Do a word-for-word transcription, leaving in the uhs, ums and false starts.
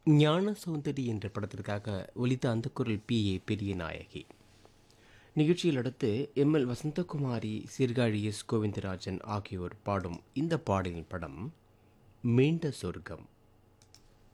ஞான சௌந்தரி என்ற படத்திற்காக ஒலித்த அந்த குரல் பி ஏ பெரிய நாயகி. நிகழ்ச்சியில் அடுத்து M L Vasanthakumari, Sirkazhi S Govindarajan ஆகியோர் பாடும் இந்த பாடலின் படம் மீண்ட சொர்க்கம்.